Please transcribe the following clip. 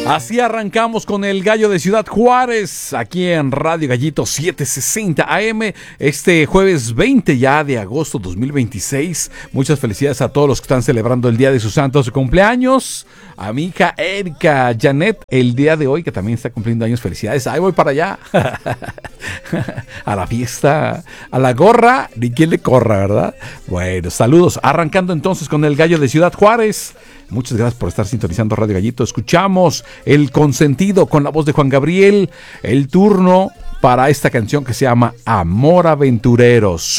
Así arrancamos con el Gallo de Ciudad Juárez, aquí en Radio Gallito 760 AM, este jueves 20 ya de agosto 2026. Muchas felicidades a todos los que están celebrando el día de su santo, su cumpleaños. A mi hija Erika Janet, el día de hoy, que también está cumpliendo años, felicidades. Ahí voy para allá. A la fiesta, a la gorra, ni quien le corra, ¿verdad? Bueno, saludos. Arrancando entonces con el Gallo de Ciudad Juárez. Muchas gracias por estar sintonizando Radio Gallito. Escuchamos El Consentido con la voz de Juan Gabriel. El turno para esta canción que se llama Amor Aventurero.